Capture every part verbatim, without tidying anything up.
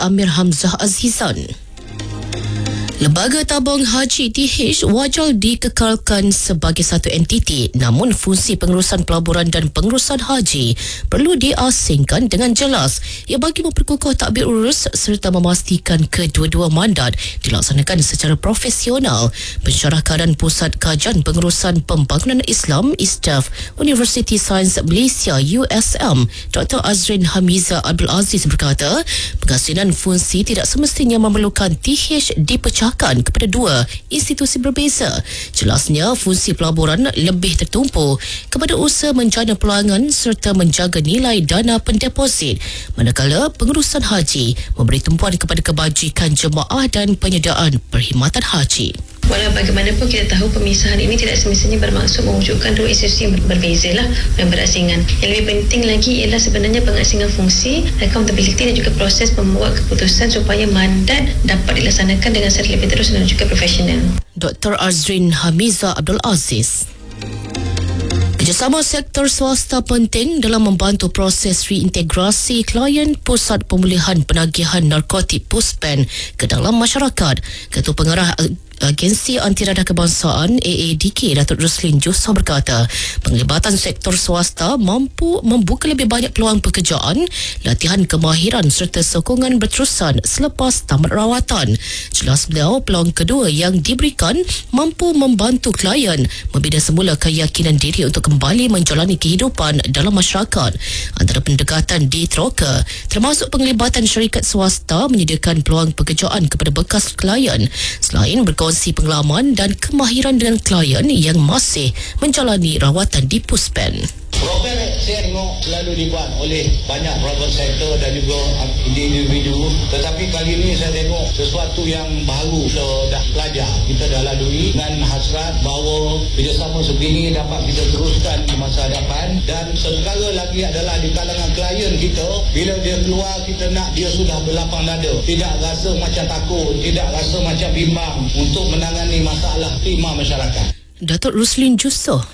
Amir Hamzah Azizan. Lembaga Tabung Haji T H wajar dikekalkan sebagai satu entiti, namun fungsi pengurusan pelaburan dan pengurusan haji perlu diasingkan dengan jelas. Ia bagi memperkukuh takbir urus serta memastikan kedua-dua mandat dilaksanakan secara profesional. Pensyarah keadaan Pusat Kajian Pengurusan Pembangunan Islam I S T A F Universiti Sains Malaysia U S M, Doktor Azrin Hamiza Abdul Aziz berkata, pengasinan fungsi tidak semestinya memerlukan T H dipecah kepada dua institusi berbeza. Jelasnya, fungsi pelaburan lebih tertumpu kepada usaha menjana pelanggan serta menjaga nilai dana pendeposit, manakala pengurusan haji memberi tumpuan kepada kebajikan jemaah dan penyediaan perkhidmatan haji. Walau bagaimanapun kita tahu pemisahan ini tidak semestinya bermaksud mewujudkan dua institusi yang berbeza lah yang berasingan. Yang lebih penting lagi ialah sebenarnya pengasingan fungsi, accountability dan juga proses membuat keputusan supaya mandat dapat dilaksanakan dengan secara lebih terus dan juga profesional. Doktor Azrin Hamiza Abdul Aziz. Kerjasama sektor swasta penting dalam membantu proses reintegrasi klien Pusat Pemulihan Penagihan Narkotik Puspen ke dalam masyarakat. Ketua Pengarah Agensi Antirada Kebangsaan A A D K Datuk Ruslin Jusoh berkata, penglibatan sektor swasta mampu membuka lebih banyak peluang pekerjaan, latihan kemahiran serta sokongan berterusan selepas tamat rawatan. Jelas beliau, peluang kedua yang diberikan mampu membantu klien membina semula keyakinan diri untuk kembali menjalani kehidupan dalam masyarakat. Antara pendekatan di Troka termasuk penglibatan syarikat swasta menyediakan peluang pekerjaan kepada bekas klien selain berkongsi pengalaman dan kemahiran dengan klien yang masih menjalani rawatan di Puspen. Program saya tengok selalu dibuat oleh banyak private sector dan juga individu, tetapi kali ini saya tengok sesuatu yang baru. Kita dah belajar, kita dah lalui dengan hasrat bahawa kerjasama sebegini dapat kita teruskan di masa hadapan. Dan segala lagi adalah di kalangan klien kita, bila dia keluar kita nak dia sudah berlapang dada, tidak rasa macam takut, tidak rasa macam bimbang untuk menangani masalah khidmat masyarakat. Datuk Ruslin Jusoh.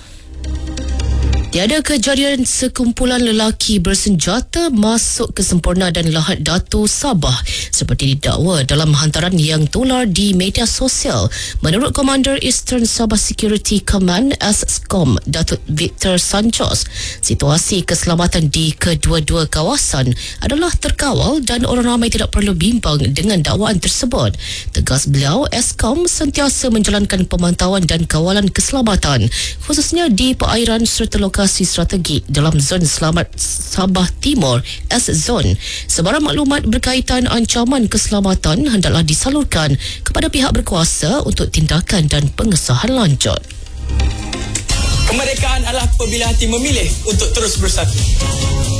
Tiada kejadian sekumpulan lelaki bersenjata masuk ke Semporna dan Lahad Datu Sabah seperti didakwa dalam hantaran yang tular di media sosial. Menurut Komander Eastern Sabah Security Command S S C O M Datuk Victor Sanchez, situasi keselamatan di kedua-dua kawasan adalah terkawal dan orang ramai tidak perlu bimbang dengan dakwaan tersebut. Tegas beliau, S C O M sentiasa menjalankan pemantauan dan kawalan keselamatan khususnya di perairan serta lokasi lokasi strategi dalam zon selamat Sabah Timur S-Zone. Sebarang maklumat berkaitan ancaman keselamatan hendaklah disalurkan kepada pihak berkuasa untuk tindakan dan pengesahan lanjut. Kemerdekaan adalah apabila hati memilih untuk terus bersatu.